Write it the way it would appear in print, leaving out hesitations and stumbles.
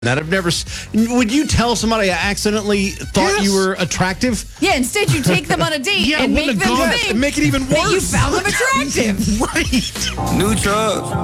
That I've never. Would you tell somebody I accidentally thought you were attractive? Yeah, instead you take them on a date and make them think make it even worse. that you found them attractive. Right. New truck.